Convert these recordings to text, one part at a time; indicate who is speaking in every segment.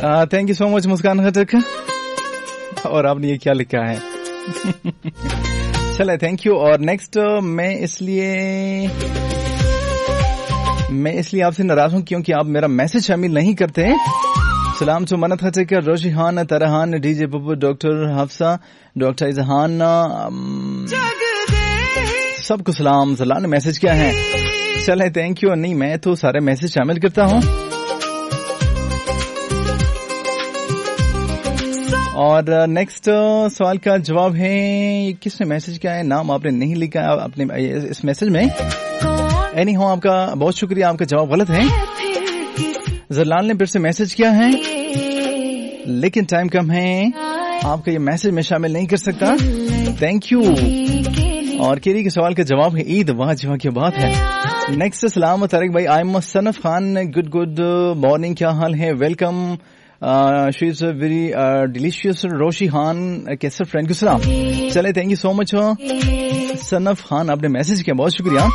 Speaker 1: Thank you so much मुस्कान खटक। और आपने ये क्या लिखा है? चले थैंक यू। और नेक्स्ट मैं इसलिए आपसे नाराज हूं क्योंकि आप मेरा मैसेज शामिल नहीं करते। सलाम to मनत Khattak, रोशिहान, तरहान, DJ Pappu, doctor Hafsa, doctor Izhan, सबको सलाम। सलाम ने मैसेज किया है। चले थैंक यू। नहीं, मैं तो सारे मैसेज शामिल करता हूं। और नेक्स्ट सवाल का जवाब है, किसने मैसेज किया है? नाम आपने नहीं लिखा अपने इस मैसेज में। एनी हो, आपका बहुत शुक्रिया, आपका जवाब गलत है। जलाल ने फिर से मैसेज किया है लेकिन टाइम कम है, आपका ये मैसेज मैं शामिल नहीं कर सकता। Thank you. और केरी के सवाल का जवाब है ईद। वाह जी वाह, क्या बात है। नेक्स्ट सलाम तारिक भाई, I am सनफ Khan. Good morning, क्या हाल है? Welcome. She is very delicious. रोशिहान Kaiser friend को सलाम। चले thank you so much सनफ Khan, आपने मैसेज किया, बहुत शुक्रिया।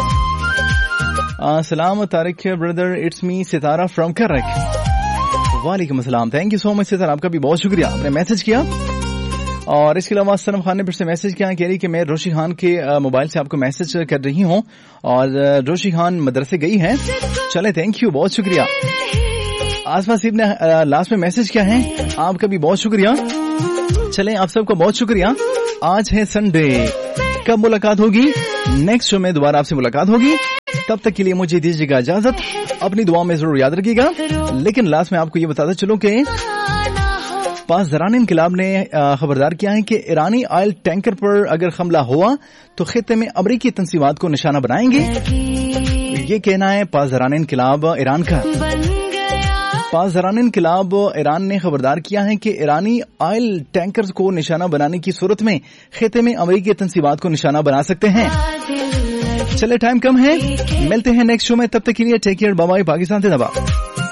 Speaker 1: सलाम Tariq brother, it's me Sitara from करक। वालेकुम अस्सलाम। थैंक यू सो मच सितारा, आपका भी बहुत शुक्रिया, आपने मैसेज किया। और इसके अलावा सनम खान ने फिर से मैसेज किया, कह रही कि मैं रोशिहान के मोबाइल से आपको मैसेज कर रही हूँ और रोशिहान मदरसे गई है। चले थैंक यू, बहुत शुक्रिया। आसमा सीब ने लास्ट में मैसेज किया है, आपका भी बहुत शुक्रिया। चले आप सबको बहुत शुक्रिया। आज है संडे, कब मुलाकात होगी? नेक्स्ट शो में दोबारा आपसे मुलाकात होगी। तब तक के लिए मुझे दीजिएगा इजाजत, अपनी दुआ में जरूर याद रखिएगा। लेकिन लास्ट में आपको ये बताता चलो कि पास ज़रान इनकलाब ने खबरदार किया है कि ईरानी ऑयल टैंकर पर अगर हमला हुआ तो खित्ते में अमरीकी तंसीबात को निशाना बनाएंगे। ये कहना है पास ज़रान इनकलाब ईरान का। पास ज़रान इनकलाब ईरान ने खबरदार किया है कि ईरानी ऑयल टैंकर्स को निशाना बनाने की सूरत में खित्ते में अमरीकी तंसीबात को निशाना बना सकते हैं। चले टाइम कम है, मिलते हैं नेक्स्ट शो में, तब तक के लिए take care, bye bye, Pakistan जिंदाबाद।